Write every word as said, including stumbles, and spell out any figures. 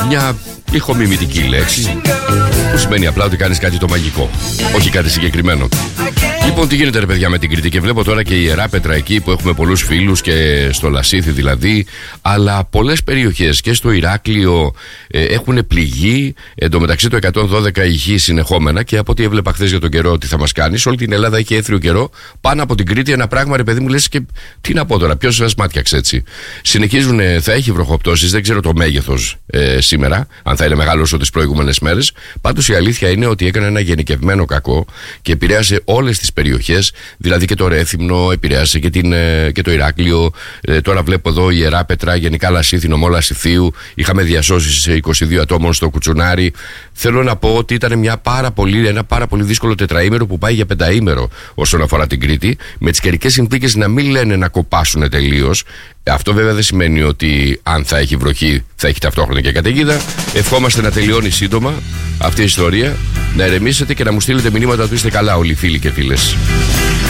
μια ηχομιμητική λέξη που σημαίνει απλά ότι κάνεις κάτι το μαγικό, όχι κάτι συγκεκριμένο. Λοιπόν, τι γίνεται ρε παιδιά με την Κρήτη? Και βλέπω τώρα και η Ιεράπετρα εκεί που έχουμε πολλούς φίλους, και στο Λασίθι δηλαδή, αλλά πολλές περιοχές και στο Ηράκλειο ε, έχουν πληγεί. Εν τω μεταξύ το εκατόν δώδεκα ηχεί συνεχόμενα, και από ό,τι έβλεπα χθες για τον καιρό ότι θα μας κάνει, σε όλη την Ελλάδα έχει έθριο καιρό. Πάνω από την Κρήτη ένα πράγμα ρε παιδί μου, λες και τι να πω τώρα, ποιος σας μάτιαξε έτσι? Συνεχίζουν, θα έχει βροχοπτώσεις, δεν ξέρω το μέγεθος ε, σήμερα, αν θα είναι μεγάλο όσο τις προηγούμενες μέρες. Πάντως η αλήθεια είναι ότι έκανε ένα γενικευμένο κακό και επηρέασε όλες τις περιοχές, δηλαδή και το Ρέθυμνο, επηρέασε και, την, και το Ηράκλειο. Ε, τώρα βλέπω εδώ η Ιεράπετρα, γενικά Λασίθι, νομό Λασιθίου. Είχαμε διασώσεις σε είκοσι δύο ατόμων στο Κουτσουνάρι. Θέλω να πω ότι ήταν μια πάρα πολύ, ένα πάρα πολύ δύσκολο τετραήμερο που πάει για πενταήμερο όσον αφορά την Κρήτη, με τις καιρικές συνθήκες να μην λένε να κοπάσουν τελείως. Αυτό βέβαια δεν σημαίνει ότι αν θα έχει βροχή θα έχει ταυτόχρονα και καταιγίδα. Ευχόμαστε να τελειώνει σύντομα αυτή η ιστορία, να ερεμήσετε και να μου στείλετε μηνύματα ότι είστε καλά όλοι οι φίλοι και φίλες.